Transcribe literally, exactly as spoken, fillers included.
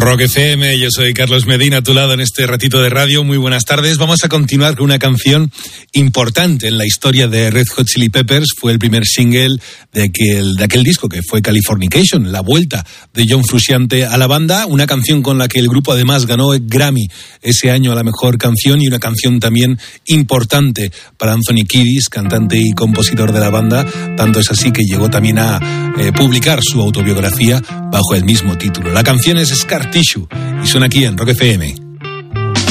Rock F M, yo soy Carlos Medina, a tu lado en este ratito de radio. Muy buenas tardes. Vamos a continuar con una canción importante en la historia de Red Hot Chili Peppers. Fue el primer single de aquel, de aquel disco que fue Californication, la vuelta de John Frusciante a la banda. Una canción con la que el grupo además ganó el Grammy ese año a la mejor canción, y una canción también importante para Anthony Kiedis, cantante y compositor de la banda. Tanto es así que llegó también a eh, publicar su autobiografía bajo el mismo título. La canción es Scar Tissue y suena aquí en Rock F M.